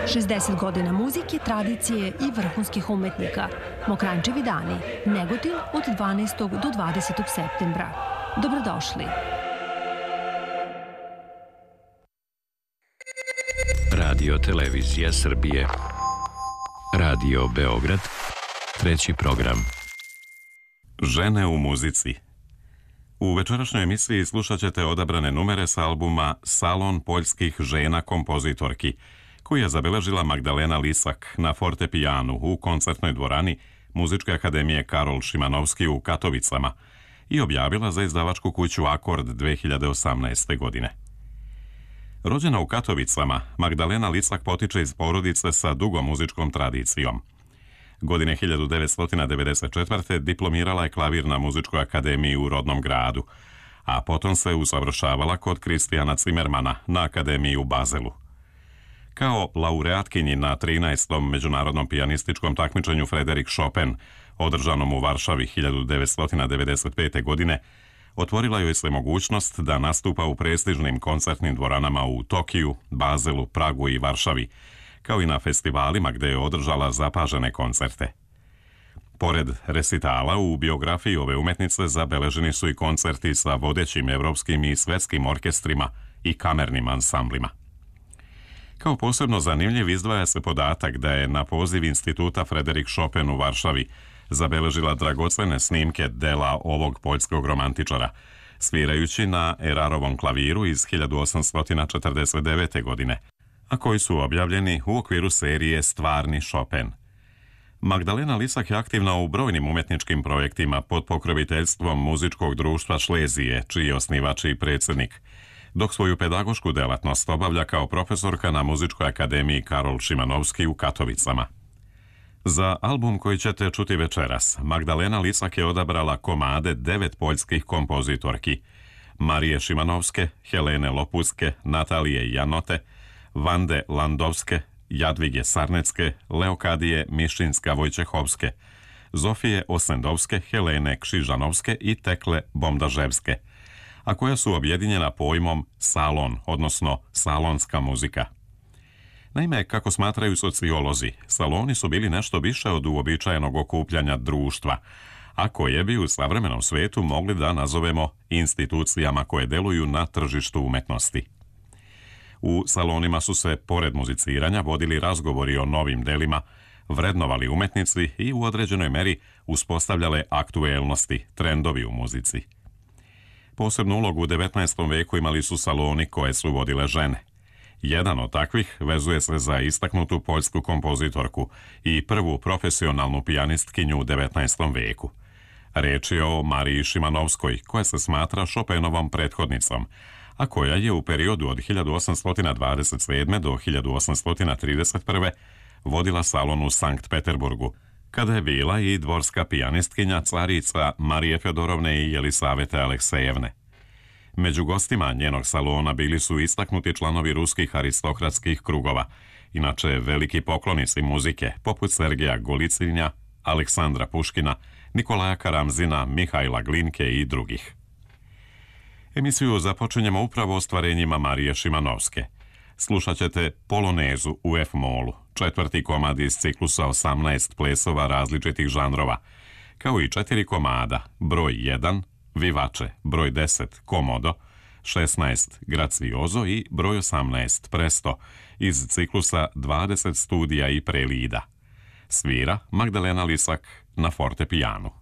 60 godina muzike, tradicije i vrhunskih umetnika. Mokranjčevi dani, Negotin od 12. do 20. septembra. Dobrodošli. Radio Televizija Srbije. Radio Beograd. Treći program. Žene u muzici. U večerašnjoj emisiji slušat ćete odabrane numere s albuma Salon poljskih žena kompozitorki, koju je zabeležila Magdalena Lisak na fortepijanu u koncertnoj dvorani Muzičke akademije Karol Šimanovski u Katovicama i objavila za izdavačku kuću Akord 2018. godine. Rođena u Katovicama, Magdalena Lisak potiče iz porodice sa dugom muzičkom tradicijom. Godine 1994. diplomirala je klavir na Muzičkoj akademiji u rodnom gradu, a potom se usavršavala kod Kristijana Cimermana na akademiji u Bazelu. Kao laureatkinji na 13. međunarodnom pijanističkom takmičenju Frederik Chopin, održanom u Varšavi 1995. godine, otvorila joj se mogućnost da nastupa u prestižnim koncertnim dvoranama u Tokiju, Bazelu, Pragu i Varšavi, kao i na festivalima gde je održala zapažene koncerte. Pored resitala, u biografiji ove umetnice zabeleženi su i koncerti sa vodećim evropskim i svetskim orkestrima i kamernim ansamblima. Kao posebno zanimljiv izdvaja se podatak da je na poziv instituta Frederik Chopin u Varšavi zabeležila dragocene snimke dela ovog poljskog romantičara, svirajući na Erarovom klaviru iz 1849. godine, a koji su objavljeni u okviru serije Stvarni Chopin. Magdalena Lisak je aktivna u brojnim umetničkim projektima pod pokroviteljstvom Muzičkog društva Šlezije, čiji je osnivač i predsjednik, dok svoju pedagošku delatnost obavlja kao profesorka na Muzičkoj akademiji Karol Šimanovski u Katovicama. Za album koji ćete čuti večeras, Magdalena Lisak je odabrala komade 9 poljskih kompozitorki: Marije Šimanovske, Helene Lopuske, Natalije Janote, Vande Landovske, Jadvige Sarnecke, Leokadije Mišinska-Vojčehovske, Zofije Osendovske, Helene Kšižanovske i Tekle Bomdaževske, a koja su objedinjena pojmom salon, odnosno salonska muzika. Naime, kako smatraju sociolozi, saloni su bili nešto više od uobičajenog okupljanja društva, a koje bi u savremenom svetu mogli da nazovemo institucijama koje deluju na tržištu umetnosti. U salonima su se, pored muziciranja, vodili razgovori o novim delima, vrednovali umetnici i u određenoj meri uspostavljale aktuelnosti, trendovi u muzici. Posebnu ulogu u 19. veku imali su saloni koje su vodile žene. Jedan od takvih vezuje se za istaknutu poljsku kompozitorku i prvu profesionalnu pijanistkinju u 19. veku. Reč je o Mariji Šimanovskoj, koja se smatra Chopinovom prethodnicom, a koja je u periodu od 1827. do 1831. vodila salon u Sankt Peterburgu, kada je bila i dvorska pijanistkinja carica Marije Fedorovne i Jelisavete Aleksejevne. Među gostima njenog salona bili su istaknuti članovi ruskih aristokratskih krugova, inače veliki poklonici muzike, poput Sergeja Golicinja, Aleksandra Puškina, Nikolaja Karamzina, Mihajla Glinke i drugih. Emisiju započinjemo upravo ostvarenjima Marije Šimanovske. Slušat ćete Polonezu u F-molu, 4. komad iz ciklusa 18 plesova različitih žanrova, kao i 4 komada, broj 1, Vivače, broj 10, Komodo, 16, Graciozo i broj 18, Presto, iz ciklusa 20 studija i prelida. Svira Magdalena Lisak na fortepijanu.